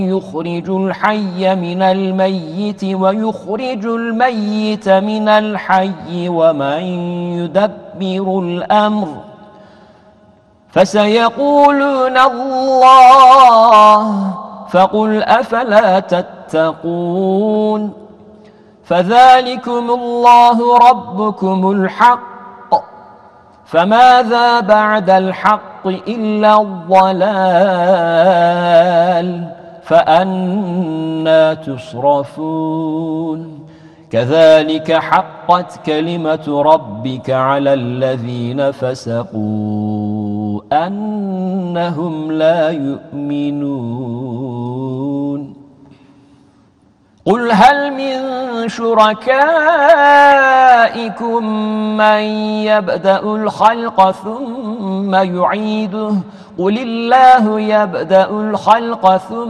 يخرج الحي من الميت ويخرج الميت من الحي ومن يدبر الأمر فسيقولون الله فقل أفلا تتقون فذلكم الله ربكم الحق فماذا بعد الحق إلا الضلال فأنى تصرفون كذلك حقت كلمة ربك على الذين فسقوا أنهم لا يؤمنون قل هل من شركائكم من يبدأ الخلق ثم يعيده قل الله يبدأ الخلق ثم